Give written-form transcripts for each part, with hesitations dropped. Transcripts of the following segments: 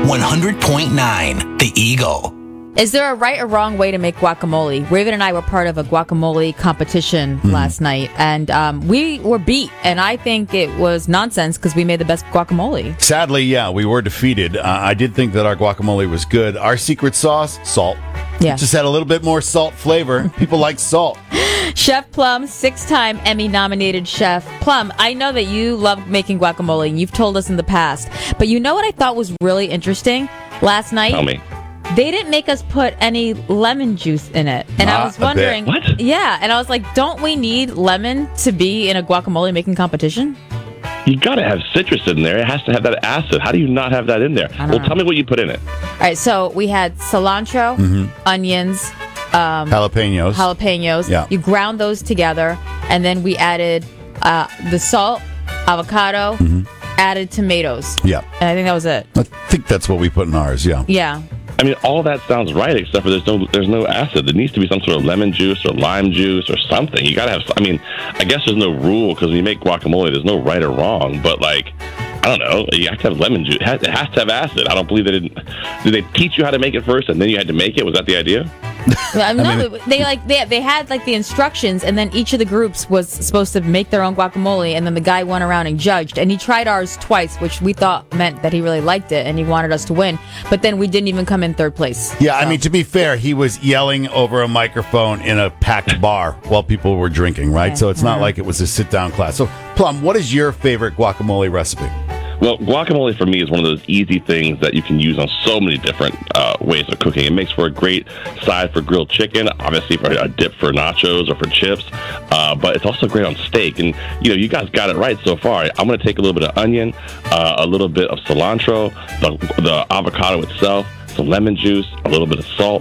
100.9 The Eagle. Is there a right or wrong way to make guacamole? Raven and I were part of a guacamole competition last night, and we were beat. And I think it was nonsense because we made the best guacamole. Sadly, yeah, we were defeated. I did think that our guacamole was good. Our secret sauce, salt. Yeah. Just had a little bit more salt flavor. People like salt. Chef Plum, 6-time Emmy-nominated chef. Plum, I know that you love making guacamole, and you've told us in the past. But you know what I thought was really interesting last night? Tell me. They didn't make us put any lemon juice in it. And I was wondering, what? Yeah, and I was like, don't we need lemon to be in a guacamole making competition? You got to have citrus in there. It has to have that acid. How do you not have that in there? Well, tell me what you put in it. All right, so we had cilantro, onions, Jalapenos. Yeah. You ground those together, and then we added the salt, avocado, added tomatoes. Yeah. And I think that was it. I think that's what we put in ours, yeah. Yeah. I mean, all that sounds right, except for there's no acid. There needs to be some sort of lemon juice or lime juice or something. You got to have, I mean, I guess there's no rule because when you make guacamole, there's no right or wrong. But, like, I don't know. You have to have lemon juice. It has to have acid. I don't believe they did they teach you how to make it first and then you had to make it? Was that the idea? They had like the instructions, and then each of the groups was supposed to make their own guacamole, and then the guy went around and judged, and he tried ours twice, which we thought meant that he really liked it and he wanted us to win, but then we didn't even come in third place. Yeah, so. I mean, to be fair, he was yelling over a microphone in a packed bar while people were drinking, right? Okay. So it's not like it was a sit-down class. So, Plum, what is your favorite guacamole recipe? Well, guacamole for me is one of those easy things that you can use on so many different ways of cooking. It makes for a great side for grilled chicken, obviously for a dip for nachos or for chips, but it's also great on steak. And, you know, you guys got it right so far. I'm going to take a little bit of onion, a little bit of cilantro, the avocado itself, some lemon juice, a little bit of salt.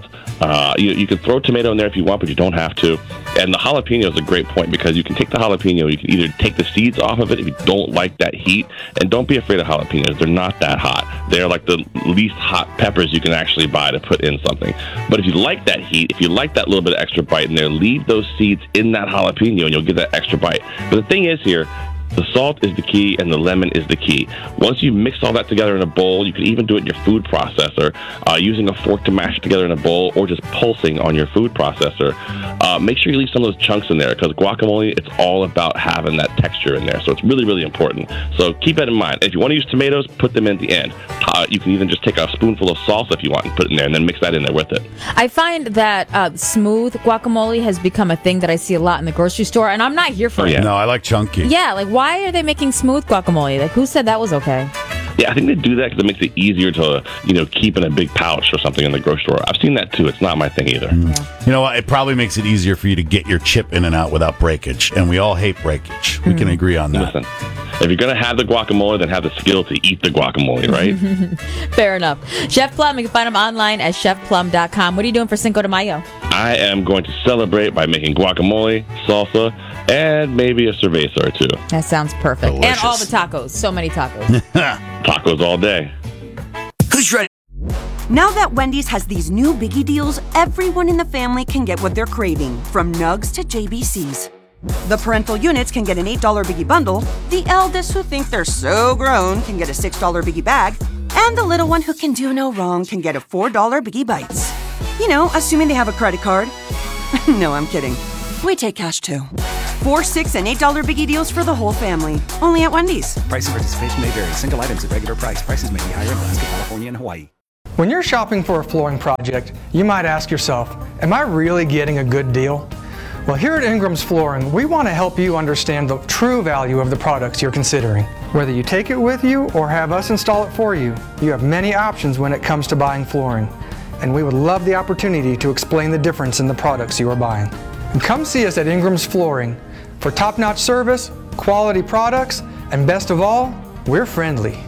You can throw tomato in there if you want, but you don't have to. And the jalapeno is a great point because you can take the jalapeno, you can either take the seeds off of it if you don't like that heat, and don't be afraid of jalapenos. They're not that hot. They're like the least hot peppers you can actually buy to put in something. But if you like that heat, if you like that little bit of extra bite in there, leave those seeds in that jalapeno and you'll get that extra bite. But the thing is here, the salt is the key and the lemon is the key. Once you mix all that together in a bowl, you can even do it in your food processor, using a fork to mash it together in a bowl or just pulsing on your food processor. Make sure you leave some of those chunks in there because guacamole, it's all about having that texture in there. So it's really, really important. So keep that in mind. If you want to use tomatoes, put them in at the end. You can even just take a spoonful of salsa if you want and put it in there and then mix that in there with it. I find that smooth guacamole has become a thing that I see a lot in the grocery store, and I'm not here for it. No, I like chunky. Yeah, like why are they making smooth guacamole? Like who said that was okay? Yeah, I think they do that because it makes it easier to, keep in a big pouch or something in the grocery store. I've seen that too. It's not my thing either. Yeah. You know what? It probably makes it easier for you to get your chip in and out without breakage, and we all hate breakage. We can agree on that. Listen, if you're going to have the guacamole, then have the skill to eat the guacamole, right? Fair enough. Chef Plum, you can find him online at chefplum.com. What are you doing for Cinco de Mayo? I am going to celebrate by making guacamole, salsa, and maybe a cerveza or two. That sounds perfect. Delicious. And all the tacos. So many tacos. Tacos all day. Who's ready? Now that Wendy's has these new biggie deals, everyone in the family can get what they're craving, from nugs to JBCs. The parental units can get an $8 biggie bundle, the eldest who think they're so grown can get a $6 biggie bag, and the little one who can do no wrong can get a $4 biggie bites. You know, assuming they have a credit card. No, I'm kidding. We take cash too. 4, 6, and $8 biggie deals for the whole family. Only at Wendy's. Price and participation may vary. Single items at regular price. Prices may be higher in Alaska, California, and Hawaii. When you're shopping for a flooring project, you might ask yourself, am I really getting a good deal? Well, here at Ingram's Flooring, we want to help you understand the true value of the products you're considering. Whether you take it with you or have us install it for you, you have many options when it comes to buying flooring. And we would love the opportunity to explain the difference in the products you are buying. And come see us at Ingram's Flooring for top-notch service, quality products, and best of all, we're friendly.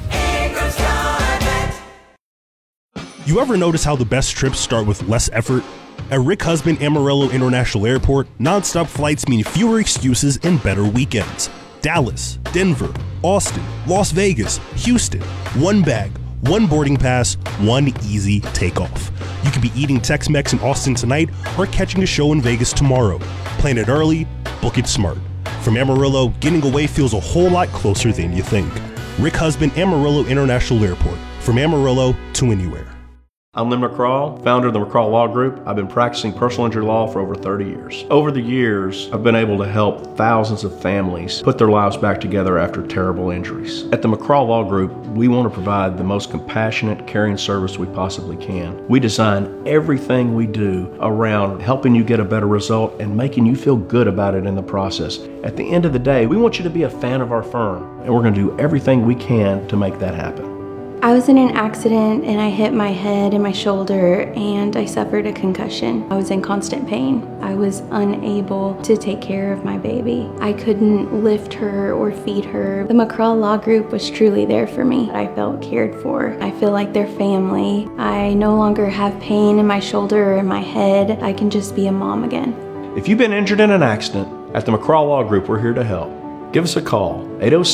You ever notice how the best trips start with less effort? At Rick Husband Amarillo International Airport, nonstop flights mean fewer excuses and better weekends. Dallas, Denver, Austin, Las Vegas, Houston. One bag, one boarding pass, one easy takeoff. You could be eating Tex-Mex in Austin tonight or catching a show in Vegas tomorrow. Plan it early, book it smart. From Amarillo, getting away feels a whole lot closer than you think. Rick Husband Amarillo International Airport. from Amarillo to anywhere. I'm Lynn McCraw, founder of the McCraw Law Group. I've been practicing personal injury law for over 30 years. Over the years, I've been able to help thousands of families put their lives back together after terrible injuries. At the McCraw Law Group, we want to provide the most compassionate, caring service we possibly can. We design everything we do around helping you get a better result and making you feel good about it in the process. At the end of the day, we want you to be a fan of our firm, and we're going to do everything we can to make that happen. I was in an accident and I hit my head and my shoulder and I suffered a concussion. I was in constant pain. I was unable to take care of my baby. I couldn't lift her or feed her. The McCraw Law Group was truly there for me. I felt cared for. I feel like they're family. I no longer have pain in my shoulder or in my head. I can just be a mom again. If you've been injured in an accident, at the McCraw Law Group, we're here to help. Give us a call,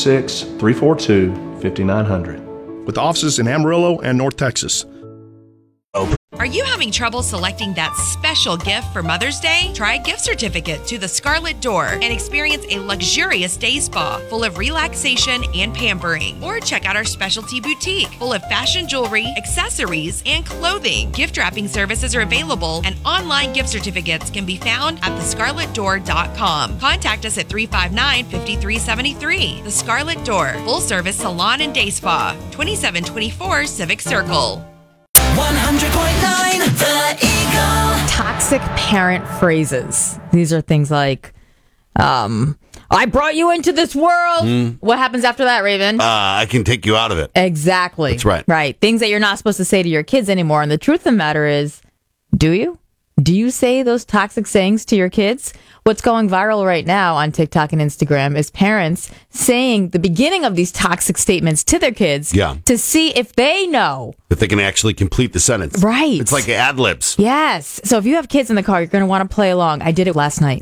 806-342-5900. With offices in Amarillo and North Texas. Are you having trouble selecting that special gift for Mother's Day? Try a gift certificate to the Scarlet Door and experience a luxurious day spa full of relaxation and pampering. Or check out our specialty boutique full of fashion jewelry, accessories, and clothing. Gift wrapping services are available and online gift certificates can be found at thescarletdoor.com. Contact us at 359-5373. The Scarlet Door, full service salon and day spa, 2724 Civic Circle. 100.9 The Eagle. Toxic parent phrases. These are things like, I brought you into this world. What happens after that, Raven? I can take you out of it. Exactly. That's right. Right. Things that you're not supposed to say to your kids anymore. And the truth of the matter is, do you? Do you say those toxic sayings to your kids? What's going viral right now on TikTok and Instagram is parents saying the beginning of these toxic statements to their kids to see if they know that they can actually complete the sentence. Right. It's like ad libs. Yes. So if you have kids in the car, you're going to want to play along. I did it last night.